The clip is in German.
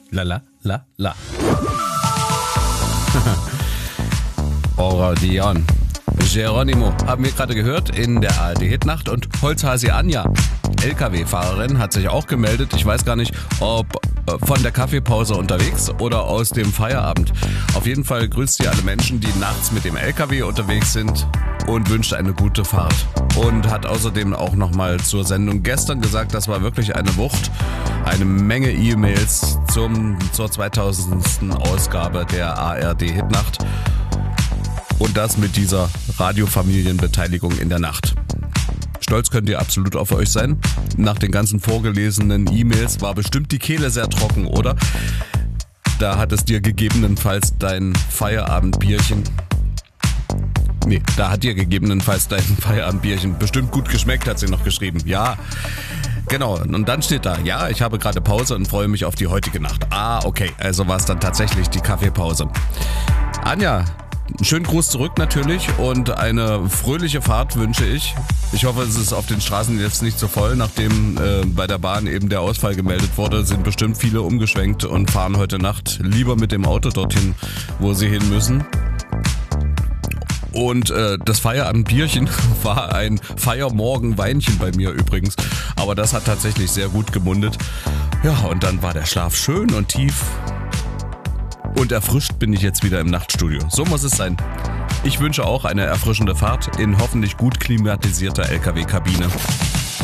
La la la la. Oradion. Geronimo, haben wir gerade gehört in der ARD-Hitnacht, und Holzhasi Anja, LKW-Fahrerin, hat sich auch gemeldet. Ich weiß gar nicht, ob von der Kaffeepause unterwegs oder aus dem Feierabend. Auf jeden Fall grüßt sie alle Menschen, die nachts mit dem LKW unterwegs sind, und wünscht eine gute Fahrt. Und hat außerdem auch nochmal zur Sendung gestern gesagt, das war wirklich eine Wucht. Eine Menge E-Mails zur 2000. Ausgabe der ARD-Hitnacht. Und das mit dieser Radiofamilienbeteiligung in der Nacht. Stolz könnt ihr absolut auf euch sein. Nach den ganzen vorgelesenen E-Mails war bestimmt die Kehle sehr trocken, oder? Da hat es dir gegebenenfalls dein Feierabendbierchen... Nee, da hat dir gegebenenfalls dein Feierabendbierchen bestimmt gut geschmeckt, hat sie noch geschrieben. Ja, genau. Und dann steht da, ja, ich habe gerade Pause und freue mich auf die heutige Nacht. Ah, okay, also war es dann tatsächlich die Kaffeepause. Anja, schönen Gruß zurück natürlich und eine fröhliche Fahrt wünsche ich. Ich hoffe, es ist auf den Straßen jetzt nicht so voll. Nachdem bei der Bahn eben der Ausfall gemeldet wurde, sind bestimmt viele umgeschwenkt und fahren heute Nacht lieber mit dem Auto dorthin, wo sie hin müssen. Und das Feierabendbierchen war ein Feiermorgenweinchen bei mir übrigens. Aber das hat tatsächlich sehr gut gemundet. Ja, und dann war der Schlaf schön und tief. Und erfrischt bin ich jetzt wieder im Nachtstudio. So muss es sein. Ich wünsche auch eine erfrischende Fahrt in hoffentlich gut klimatisierter LKW-Kabine.